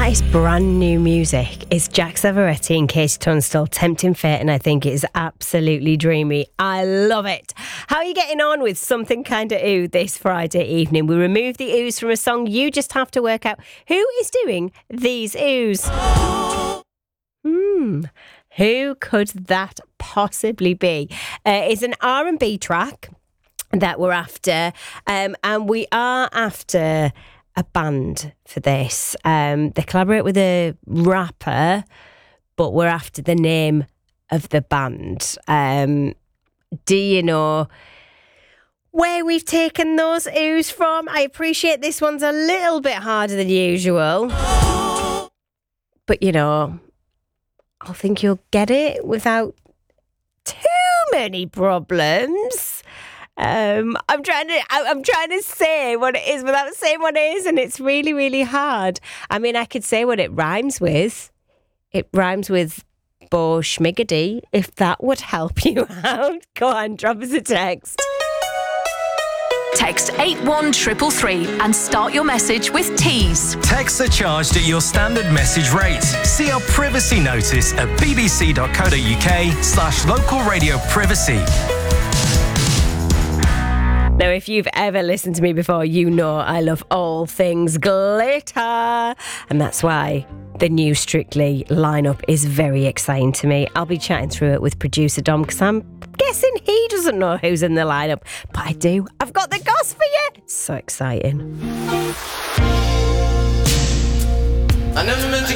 That is brand new music. It's Jack Savaretti and Casey Tunstall, Tempting Fate, and I think it is absolutely dreamy. I love it. How are you getting on with Something Kinda Ooh this Friday evening? We remove the oohs from a song. You just have to work out who is doing these oohs. Who could that possibly be? It's an R&B track that we're after, and we are after a band for this. They collaborate with a rapper, but we're after the name of the band. Do you know where we've taken those oohs from? I appreciate this one's a little bit harder than usual, but you know, I think you'll get it without too many problems. I'm trying to say what it is without saying what it is, and it's really, really hard. I mean, I could say what it rhymes with. It rhymes with Bo Schmiggity, if that would help you out. Go on, drop us a text. Text 81333 and start your message with T's. Texts are charged at your standard message rate. See our privacy notice at bbc.co.uk/local radio privacy. Now, if you've ever listened to me before, you know I love all things glitter. And that's why the new Strictly lineup is very exciting to me. I'll be chatting through it with producer Dom, because I'm guessing he doesn't know who's in the lineup. But I do. I've got the goss for you. So exciting. I never meant to